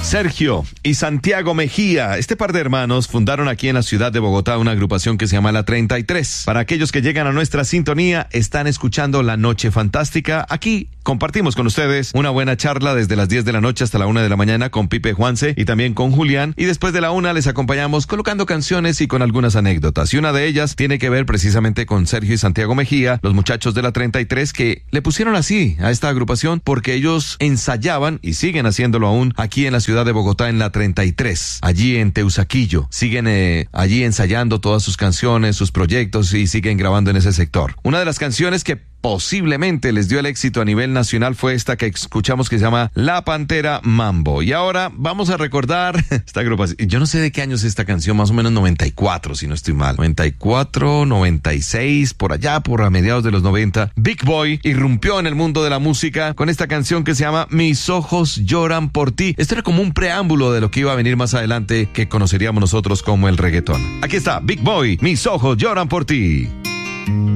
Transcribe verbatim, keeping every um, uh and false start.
Sergio y Santiago Mejía, este par de hermanos fundaron aquí en la ciudad de Bogotá una agrupación que se llama La treinta y tres. Para aquellos que llegan a nuestra sintonía, están escuchando La Noche Fantástica. Aquí compartimos con ustedes una buena charla desde las diez de la noche hasta la una de la mañana con Pipe Juanse y también con Julián. Y después de la una les acompañamos colocando canciones y con algunas anécdotas. Y una de ellas tiene que ver precisamente con Sergio y Santiago Mejía, los muchachos de La treinta y tres, que le pusieron así a esta agrupación porque ellos ensayaban y siguen haciéndolo aún aquí en la ciudad de Bogotá en La treinta y tres, allí en Teusaquillo. Siguen eh, allí ensayando todas sus canciones, sus proyectos y siguen grabando en ese sector. Una de las canciones que posiblemente les dio el éxito a nivel nacional fue esta que escuchamos que se llama La Pantera Mambo. Y ahora vamos a recordar esta agrupación. Yo no sé de qué año es esta canción, más o menos noventa y cuatro, si no estoy mal. noventa y cuatro, noventa y seis, por allá, por a mediados de los noventa. Big Boy irrumpió en el mundo de la música con esta canción que se llama Mis ojos lloran por ti. Esto era como un preámbulo de lo que iba a venir más adelante, que conoceríamos nosotros como el reggaetón. Aquí está Big Boy, Mis ojos lloran por ti.